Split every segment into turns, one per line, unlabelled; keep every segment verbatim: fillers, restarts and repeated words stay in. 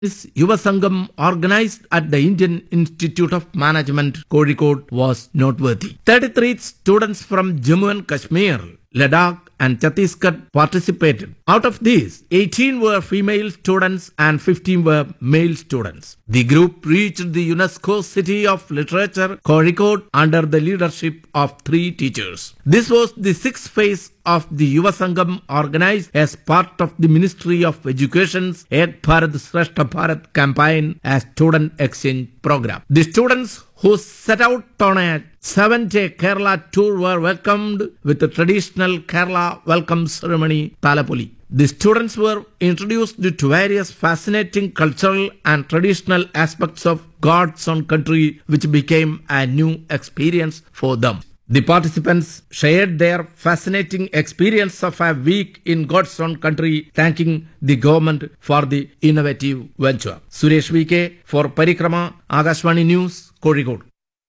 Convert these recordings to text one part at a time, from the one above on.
This Yuva Sangam organized at the Indian Institute of Management, Kozhikode, was noteworthy. thirty-three students from Jammu and Kashmir, Ladakh and Chhattisgarh participated. Out of these, eighteen were female students and fifteen were male students. The group reached the UNESCO City of Literature, Kozhikode, under the leadership of three teachers. This was the sixth phase of the Yuva Sangam organized as part of the Ministry of Education's Ek Bharat Shrestha Bharat campaign as student exchange program. The students who set out on a seven-day Kerala tour were welcomed with the traditional Kerala welcome ceremony, Talapuli. The students were introduced to various fascinating cultural and traditional aspects of God's own country, which became a new experience for them. The participants shared their fascinating experience of a week in God's own country, thanking the government for the innovative venture. Suresh V K for Parikrama, Akashvani News, Kozhikode.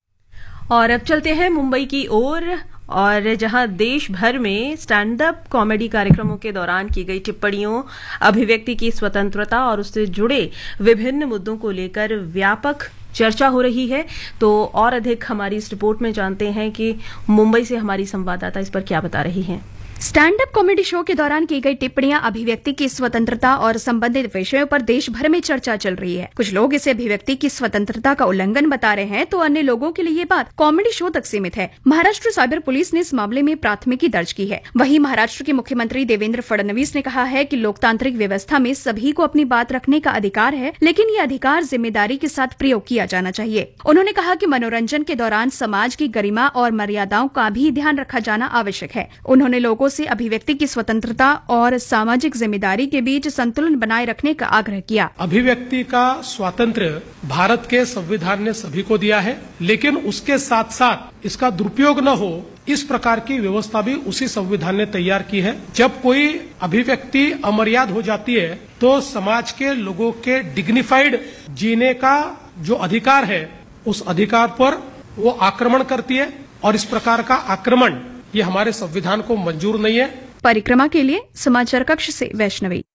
और अब चलते हैं मुंबई की ओर, और जहां देश भर में स्टैंड अप कॉमेडी कार्यक्रमों के दौरान की गई टिप्पणियों, अभिव्यक्ति की स्वतंत्रता और उससे जुड़े विभिन्न मुद्दों को लेकर व्यापक चर्चा हो रही है। तो और अधिक हमारी इस रिपोर्ट में जानते हैं कि मुंबई से हमारी संवाददाता इस पर क्या बता रही हैं।
स्टैंड अप कॉमेडी शो के दौरान की गई टिप्पणियां अभिव्यक्ति की स्वतंत्रता और संबंधित विषयों पर देश भर में चर्चा चल रही है। कुछ लोग इसे अभिव्यक्ति की स्वतंत्रता का उल्लंघन बता रहे हैं, तो अन्य लोगों के लिए ये बात कॉमेडी शो तक सीमित है। महाराष्ट्र साइबर पुलिस ने इस मामले में प्राथमिकी दर्ज की है। वहीं महाराष्ट्र के मुख्यमंत्री देवेंद्र फडणवीस ने कहा है कि लोकतांत्रिक व्यवस्था में सभी को अपनी बात रखने का अधिकार है, लेकिन ये अधिकार जिम्मेदारी के साथ प्रयोग किया जाना चाहिए। उन्होंने कहा कि मनोरंजन के दौरान समाज की गरिमा और मर्यादाओं का भी ध्यान रखा जाना आवश्यक है। उन्होंने लोगों से अभिव्यक्ति की स्वतंत्रता और सामाजिक जिम्मेदारी के बीच संतुलन बनाए रखने का आग्रह किया।
अभिव्यक्ति का स्वातंत्र्य भारत के संविधान ने सभी को दिया है, लेकिन उसके साथ साथ इसका दुरुपयोग न हो, इस प्रकार की व्यवस्था भी उसी संविधान ने तैयार की है। जब कोई अभिव्यक्ति अमर्याद हो जाती है तो समाज के लोगों के डिग्निफाइड जीने का जो अधिकार है, उस अधिकार पर वो आक्रमण करती है, और इस प्रकार का आक्रमण ये हमारे संविधान को मंजूर नहीं है।
परिक्रमा के लिए समाचार कक्ष से Vaishnavi.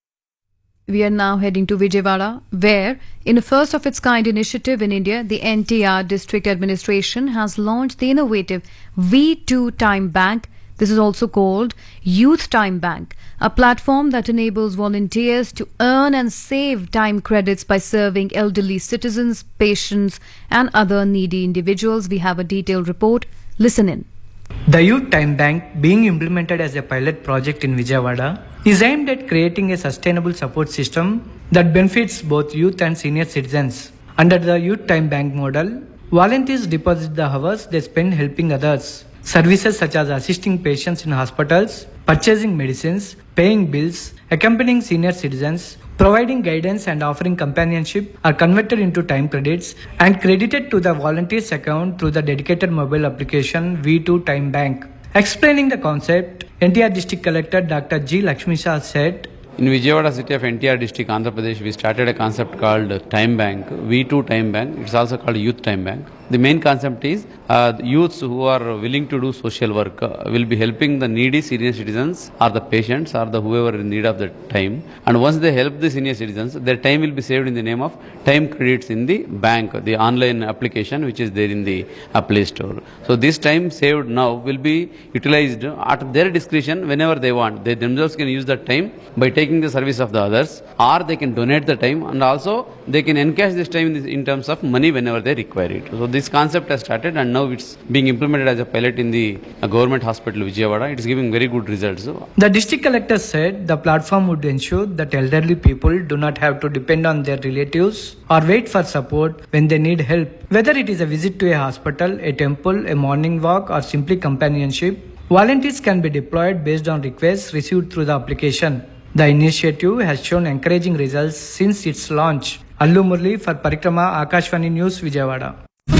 We are now heading to Vijayawada, where, in a first of its kind initiative in India, the N T R District Administration has launched the innovative V two Time Bank. This is also called Youth Time Bank, a platform that enables volunteers to earn and save time credits by serving elderly citizens, patients, and other needy individuals. We have a detailed report. Listen in.
The Youth Time Bank, being implemented as a pilot project in Vijayawada, is aimed at creating a sustainable support system that benefits both youth and senior citizens. Under the Youth Time Bank model, volunteers deposit the hours they spend helping others. Services such as assisting patients in hospitals, purchasing medicines, paying bills, accompanying senior citizens, providing guidance and offering companionship are converted into time credits and credited to the volunteer's account through the dedicated mobile application V two Time Bank. Explaining the concept, N T R District Collector Doctor G. Lakshmisha said,
in Vijayawada city of N T R district, Andhra Pradesh, we started a concept called Time Bank, V two Time Bank. It's also called Youth Time Bank. The main concept is uh, youths who are willing to do social work uh, will be helping the needy senior citizens or the patients or the whoever in need of the time. And once they help the senior citizens, their time will be saved in the name of time credits in the bank, the online application which is there in the uh, Play Store. So this time saved now will be utilized at their discretion whenever they want. They themselves can use that time by taking the service of the others, or they can donate the time, and also they can encash this time in, this, in terms of money whenever they require it. So this concept has started, and now it's being implemented as a pilot in the uh, government hospital Vijayawada. It is giving very good results. So,
the district collector said the platform would ensure that elderly people do not have to depend on their relatives or wait for support when they need help. Whether it is a visit to a hospital, a temple, a morning walk, or simply companionship, volunteers can be deployed based on requests received through the application. The initiative has shown encouraging results since its launch. Allu Murli for Parikrama, Akashvani News, Vijayawada.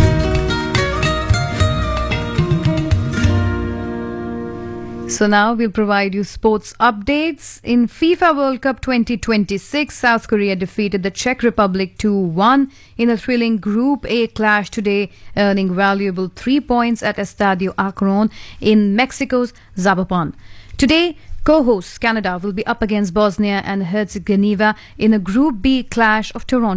So now we'll provide you sports updates. In FIFA World Cup twenty twenty-six, South Korea defeated the Czech Republic two one in a thrilling Group A clash today, earning valuable three points at Estadio Akron in Mexico's Zapopan. Today, Co-hosts Canada will be up against Bosnia and Herzegovina in a Group B clash of Toronto.